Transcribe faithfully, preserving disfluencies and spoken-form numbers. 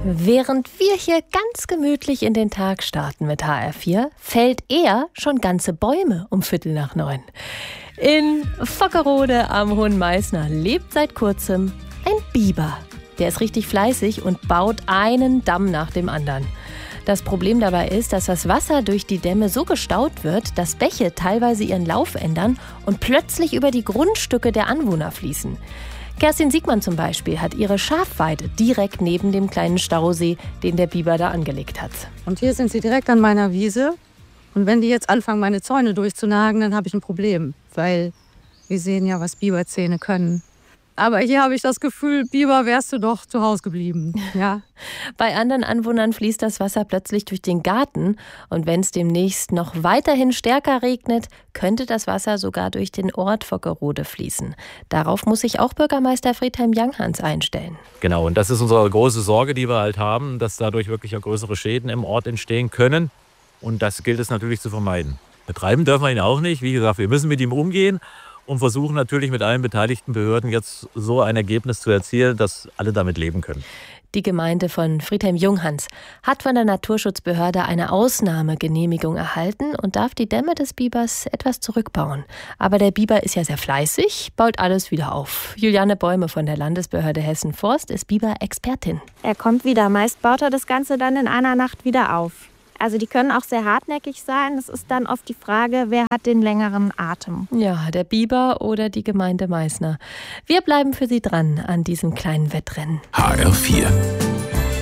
Während wir hier ganz gemütlich in den Tag starten mit H R vier, fällt er schon ganze Bäume um Viertel nach neun. In Vockerode am Hohen Meißner lebt seit kurzem ein Biber. Der ist richtig fleißig und baut einen Damm nach dem anderen. Das Problem dabei ist, dass das Wasser durch die Dämme so gestaut wird, dass Bäche teilweise ihren Lauf ändern und plötzlich über die Grundstücke der Anwohner fließen. Kerstin Siegmann zum Beispiel hat ihre Schafweide direkt neben dem kleinen Stausee, den der Biber da angelegt hat. Und hier sind sie direkt an meiner Wiese. Und wenn die jetzt anfangen, meine Zäune durchzunagen, dann habe ich ein Problem. Weil wir sehen ja, was Biberzähne können. Aber hier habe ich das Gefühl, Biber, wärst du doch zu Hause geblieben. Ja. Bei anderen Anwohnern fließt das Wasser plötzlich durch den Garten. Und wenn es demnächst noch weiterhin stärker regnet, könnte das Wasser sogar durch den Ort Vockerode fließen. Darauf muss sich auch Bürgermeister Friedhelm Junghans einstellen. Genau, und das ist unsere große Sorge, die wir halt haben, dass dadurch wirklich auch größere Schäden im Ort entstehen können. Und das gilt es natürlich zu vermeiden. Betreiben dürfen wir ihn auch nicht. Wie gesagt, wir müssen mit ihm umgehen. Und versuchen natürlich mit allen beteiligten Behörden jetzt so ein Ergebnis zu erzielen, dass alle damit leben können. Die Gemeinde von Friedhelm Junghans hat von der Naturschutzbehörde eine Ausnahmegenehmigung erhalten und darf die Dämme des Bibers etwas zurückbauen. Aber der Biber ist ja sehr fleißig, baut alles wieder auf. Juliane Bäume von der Landesbehörde Hessen Forst ist Biber-Expertin. Er kommt wieder. Meist baut er das Ganze dann in einer Nacht wieder auf. Also die können auch sehr hartnäckig sein. Es ist dann oft die Frage, wer hat den längeren Atem? Ja, der Biber oder die Gemeinde Meißner. Wir bleiben für Sie dran an diesem kleinen Wettrennen. H R vier